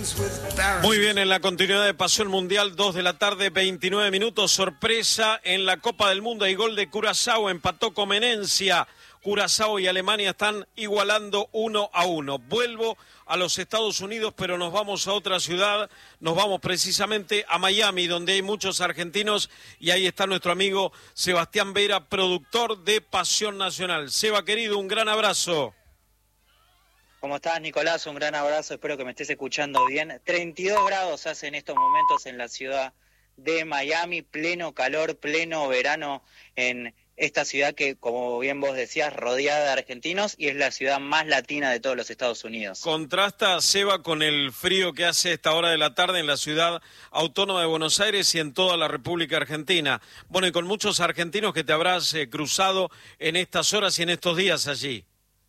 Muy bien, en la continuidad de Pasión Mundial, 2 de la tarde, 29 minutos. Sorpresa en la Copa del Mundo. Hay gol de Curazao, empató con Menencia. Curazao y Alemania están igualando 1-1. Vuelvo a los Estados Unidos, pero nos vamos a otra ciudad. Nos vamos precisamente a Miami, donde hay muchos argentinos. Y ahí está nuestro amigo Sebastián Vera, productor de Pasión Nacional. Seba, querido, un gran abrazo. ¿Cómo estás, Nicolás? Un gran abrazo, espero que me estés escuchando bien. 32 grados hace en estos momentos en la ciudad de Miami, pleno calor, pleno verano en esta ciudad que, como bien vos decías, rodeada de argentinos y es la ciudad más latina de todos los Estados Unidos. Contrasta, Seba, con el frío que hace a esta hora de la tarde en la ciudad autónoma de Buenos Aires y en toda la República Argentina. Bueno, y con muchos argentinos que te habrás cruzado en estas horas y en estos días allí.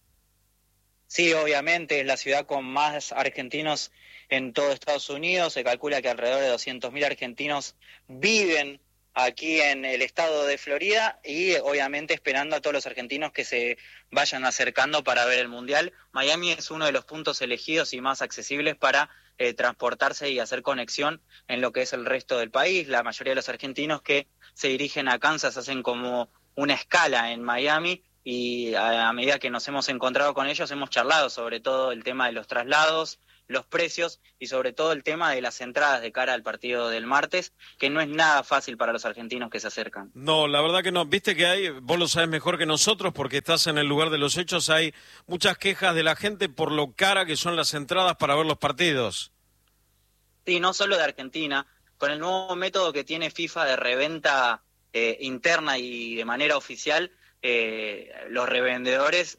Sí, obviamente, es la ciudad con más argentinos en todo Estados Unidos. Se calcula que alrededor de 200.000 argentinos viven aquí en el estado de Florida y obviamente esperando a todos los argentinos que se vayan acercando para ver el Mundial. Miami es uno de los puntos elegidos y más accesibles para transportarse y hacer conexión en lo que es el resto del país. La mayoría de los argentinos que se dirigen a Kansas hacen como una escala en Miami. Y a medida que nos hemos encontrado con ellos hemos charlado sobre todo el tema de los traslados, los precios y sobre todo el tema de las entradas de cara al partido del martes, que no es nada fácil para los argentinos que se acercan. No, la verdad que no. Viste que hay, vos lo sabés mejor que nosotros porque estás en el lugar de los hechos, hay muchas quejas de la gente por lo cara que son las entradas para ver los partidos. Sí, no solo de Argentina, con el nuevo método que tiene FIFA de reventa interna y de manera oficial, los revendedores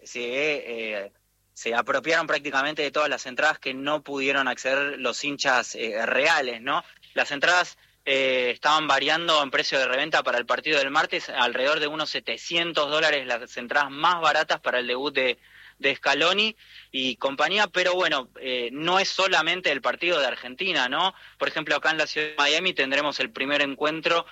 se apropiaron prácticamente de todas las entradas que no pudieron acceder los hinchas reales, ¿no? Las entradas estaban variando en precio de reventa para el partido del martes, alrededor de unos $700, las entradas más baratas para el debut de Scaloni y compañía, pero bueno, no es solamente el partido de Argentina, ¿no? Por ejemplo, acá en la ciudad de Miami tendremos el primer encuentro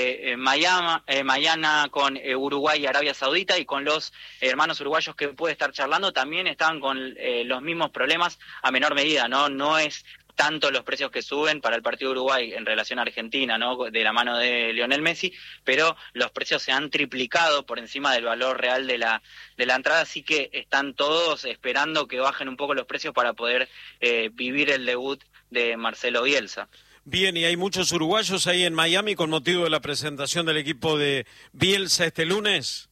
mañana con Uruguay y Arabia Saudita, y con los hermanos uruguayos que puede estar charlando también están con los mismos problemas a menor medida, ¿no? No es tanto los precios que suben para el partido de Uruguay en relación a Argentina, ¿no? De la mano de Lionel Messi, pero los precios se han triplicado por encima del valor real de la entrada, así que están todos esperando que bajen un poco los precios para poder vivir el debut de Marcelo Bielsa. Bien, y hay muchos uruguayos ahí en Miami con motivo de la presentación del equipo de Bielsa este lunes.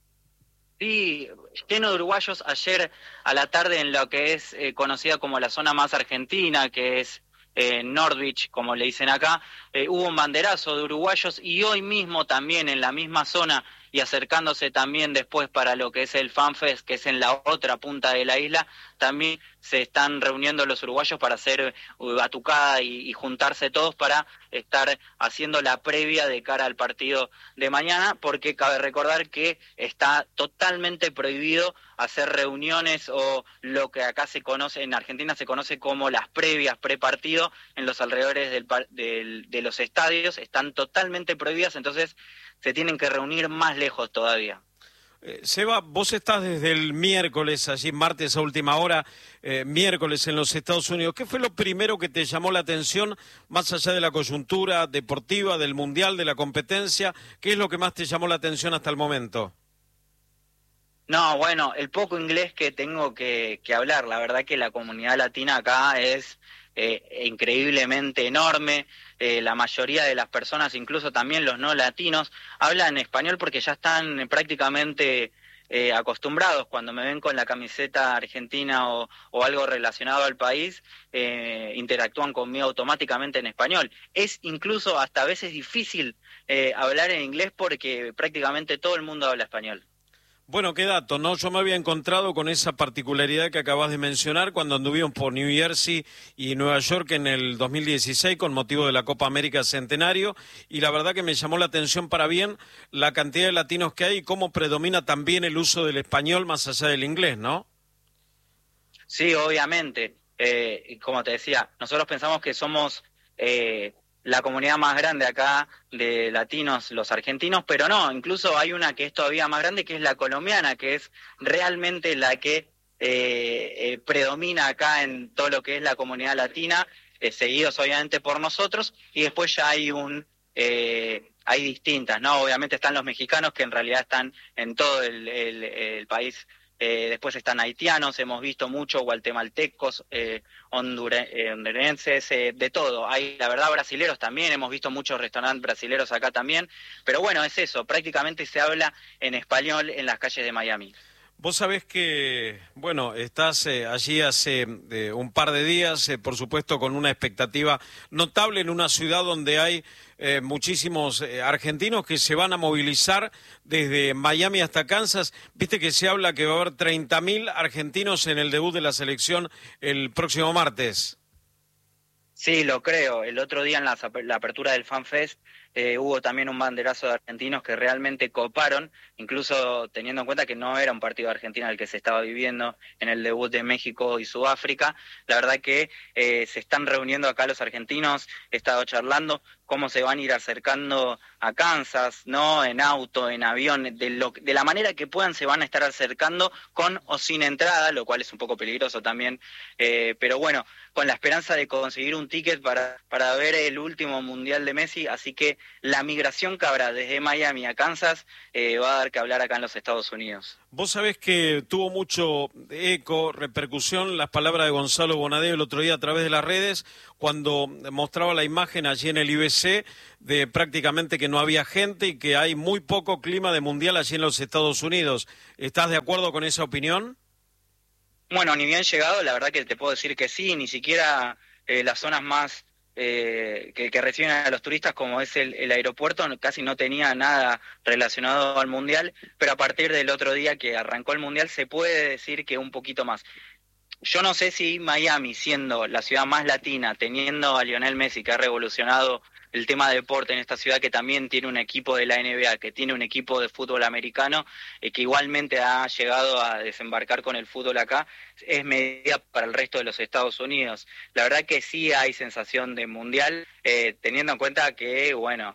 Sí, lleno de uruguayos ayer a la tarde en lo que es conocida como la zona más argentina, que es North Beach, como le dicen acá. Hubo un banderazo de uruguayos y hoy mismo también en la misma zona y acercándose también después para lo que es el FanFest, que es en la otra punta de la isla, también se están reuniendo los uruguayos para hacer batucada y juntarse todos para estar haciendo la previa de cara al partido de mañana, porque cabe recordar que está totalmente prohibido hacer reuniones o lo que acá se conoce, en Argentina se conoce como las previas prepartido en los alrededores de los estadios, están totalmente prohibidas, entonces se tienen que reunir más lejos todavía. Seba, vos estás desde el miércoles, allí martes a última hora, miércoles en los Estados Unidos. ¿Qué fue lo primero que te llamó la atención, más allá de la coyuntura deportiva, del mundial, de la competencia? ¿Qué es lo que más te llamó la atención hasta el momento? No, bueno, el poco inglés que tengo que hablar, la verdad que la comunidad latina acá es increíblemente enorme. La mayoría de las personas, incluso también los no latinos, hablan español porque ya están prácticamente acostumbrados. Cuando me ven con la camiseta argentina o algo relacionado al país, interactúan conmigo automáticamente en español. Es incluso hasta a veces difícil hablar en inglés porque prácticamente todo el mundo habla español. Bueno, qué dato, ¿no? Yo me había encontrado con esa particularidad que acabas de mencionar cuando anduvimos por New Jersey y Nueva York en el 2016 con motivo de la Copa América Centenario, y la verdad que me llamó la atención para bien la cantidad de latinos que hay y cómo predomina también el uso del español más allá del inglés, ¿no? Sí, obviamente. Como te decía, nosotros pensamos que somos la comunidad más grande acá de latinos, los argentinos, pero no, incluso hay una que es todavía más grande, que es la colombiana, que es realmente la que predomina acá en todo lo que es la comunidad latina, seguidos obviamente por nosotros, y después ya hay distintas, ¿no? Obviamente están los mexicanos, que en realidad están en todo el país. Después están haitianos, hemos visto mucho, guatemaltecos, hondurenses, de todo. Hay, la verdad, brasileros también, hemos visto muchos restaurantes brasileros acá también. Pero bueno, es eso, prácticamente se habla en español en las calles de Miami. Vos sabés que, bueno, estás allí hace un par de días, por supuesto, con una expectativa notable en una ciudad donde hay muchísimos argentinos que se van a movilizar desde Miami hasta Kansas. Viste que se habla que va a haber 30.000 argentinos en el debut de la selección el próximo martes. Sí, lo creo. El otro día en la apertura del FanFest hubo también un banderazo de argentinos que realmente coparon, incluso teniendo en cuenta que no era un partido de Argentina el que se estaba viviendo en el debut de México y Sudáfrica. La verdad que se están reuniendo acá los argentinos, he estado charlando cómo se van a ir acercando a Kansas, ¿no? En auto, en avión, de la manera que puedan se van a estar acercando con o sin entrada, lo cual es un poco peligroso también, pero bueno, con la esperanza de conseguir un ticket para ver el último Mundial de Messi, así que la migración que habrá desde Miami a Kansas va a dar que hablar acá en los Estados Unidos. Vos sabés que tuvo mucho eco, repercusión, las palabras de Gonzalo Bonadeo el otro día a través de las redes, cuando mostraba la imagen allí en el IBC de prácticamente que no había gente y que hay muy poco clima de mundial allí en los Estados Unidos. ¿Estás de acuerdo con esa opinión? Bueno, ni bien llegado, la verdad que te puedo decir que sí, ni siquiera las zonas más que reciben a los turistas, como es el aeropuerto, casi no tenía nada relacionado al Mundial, pero a partir del otro día que arrancó el Mundial se puede decir que un poquito más. Yo no sé si Miami, siendo la ciudad más latina, teniendo a Lionel Messi, que ha revolucionado el tema de deporte en esta ciudad, que también tiene un equipo de la NBA, que tiene un equipo de fútbol americano, que igualmente ha llegado a desembarcar con el fútbol acá, es medida para el resto de los Estados Unidos. La verdad que sí hay sensación de mundial, teniendo en cuenta que, bueno,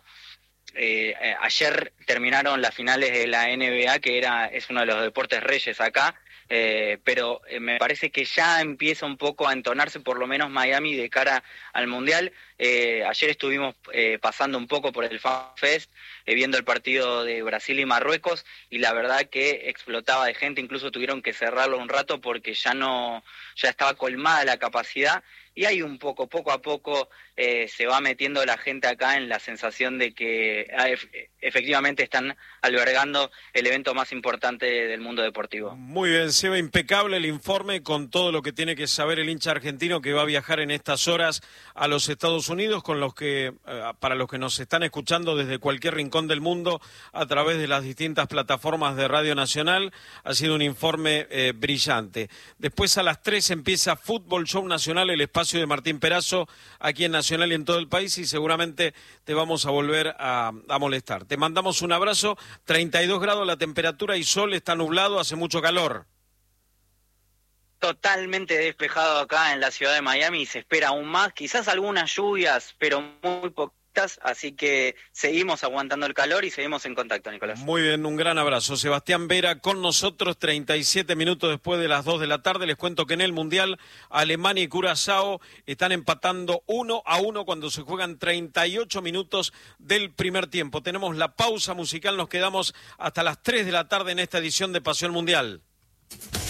ayer terminaron las finales de la NBA, que es uno de los deportes reyes acá, pero me parece que ya empieza un poco a entonarse por lo menos Miami de cara al Mundial. Ayer estuvimos pasando un poco por el FanFest, viendo el partido de Brasil y Marruecos, y la verdad que explotaba de gente, incluso tuvieron que cerrarlo un rato porque ya estaba colmada la capacidad, y hay un poco a poco se va metiendo la gente acá en la sensación de que efectivamente están albergando el evento más importante del mundo deportivo. Muy bien, Seba, impecable el informe con todo lo que tiene que saber el hincha argentino que va a viajar en estas horas a los Estados Unidos, con los que para los que nos están escuchando desde cualquier rincón del mundo a través de las distintas plataformas de Radio Nacional. Ha sido un informe brillante. Después a las 3 empieza Fútbol Show Nacional, el espacio de Martín Perazo aquí en Nacional y en todo el país, y seguramente te vamos a volver a molestar. Te mandamos un abrazo. 32 grados la temperatura y sol, está nublado, hace mucho calor. Totalmente despejado acá en la ciudad de Miami, y se espera aún más, quizás algunas lluvias, pero muy poquitas, así que seguimos aguantando el calor y seguimos en contacto, Nicolás. Muy bien, un gran abrazo. Sebastián Vera con nosotros, 37 minutos después de las 2 de la tarde. Les cuento que en el Mundial Alemania y Curazao están empatando 1-1 cuando se juegan 38 minutos del primer tiempo. Tenemos la pausa musical, nos quedamos hasta las 3 de la tarde en esta edición de Pasión Mundial.